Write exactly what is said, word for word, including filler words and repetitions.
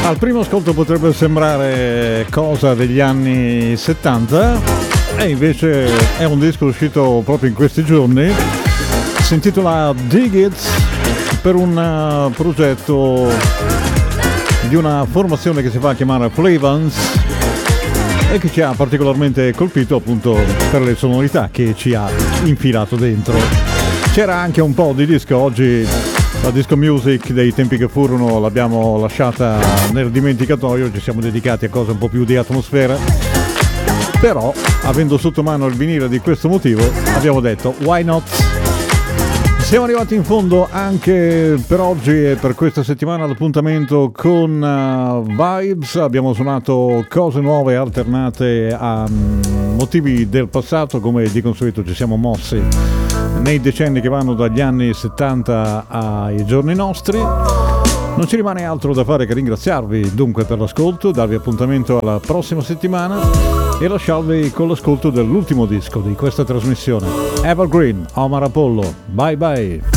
Al primo ascolto potrebbe sembrare cosa degli anni settanta e invece è un disco uscito proprio in questi giorni. Si intitola Dig It, per un progetto di una formazione che si fa chiamare Flavans e che ci ha particolarmente colpito appunto per le sonorità che ci ha infilato dentro. C'era anche un po' di disco, oggi la disco music dei tempi che furono l'abbiamo lasciata nel dimenticatoio, ci siamo dedicati a cose un po' più di atmosfera, però avendo sotto mano il vinile di questo motivo abbiamo detto why not? Siamo arrivati in fondo anche per oggi e per questa settimana all'appuntamento con uh, Vibes. Abbiamo suonato cose nuove alternate a um, motivi del passato, come di consueto ci siamo mossi nei decenni che vanno dagli anni settanta ai giorni nostri. Non ci rimane altro da fare che ringraziarvi dunque per l'ascolto, darvi appuntamento alla prossima settimana e lasciarvi con l'ascolto dell'ultimo disco di questa trasmissione, Evergreen, Omar Apollo. Bye bye.